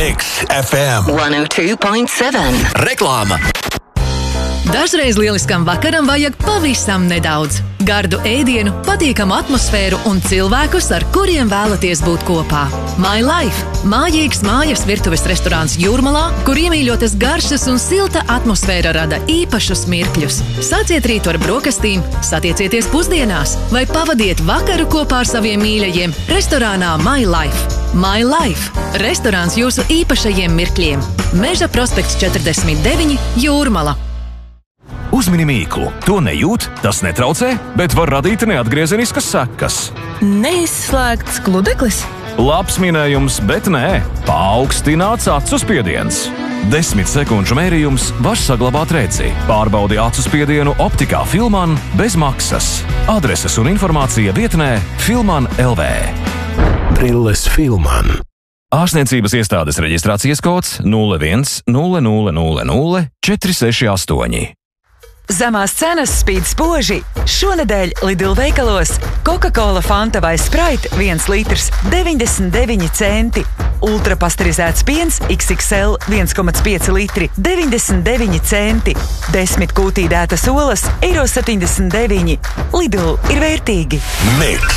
Mix FM 102.7. Reklāma. Dažreiz lieliskam vakaram vajag pavisam nedaudz. Gardu ēdienu, patīkamu atmosfēru un cilvēkus, ar kuriem vēlaties būt kopā. My Life – mājīgs mājas virtuves restorāns Jūrmalā, kur iemīļotas garšas un silta atmosfēra rada īpašus mirkļus. Sāciet rītu ar brokastīm, satiecieties pusdienās vai pavadiet vakaru kopā ar saviem mīļajiem restorānā My Life. My Life – restorāns jūsu īpašajiem mirkļiem. Meža prospekts 49, Jūrmala. Uzmini mīklu. To nejūt, tas netraucē, bet var radīt neatgriezeniskas sekas. Neizslēgts gludeklis? Labs minējums, bet nē. Paaugstināts acu spiediens. 10 sekundžu mērījums var saglabāt redzi. Pārbaudi acu spiedienu optikā Filman bez maksas. Adreses un informācija vietnē Filman LV. Brilles Filman. Ārstniecības iestādes reģistrācijas kods 01 0000 468. Zemās cenas spīd spoži. Šonedēļ Lidl veikalos Coca-Cola, Fanta vai Sprite 1 litrs 99 centi. Ultrapasterizēts piens XXL 1,5 litri 99 centi. 10 kūtīdētas olas eiro 79. Lidl ir vērtīgi. Mix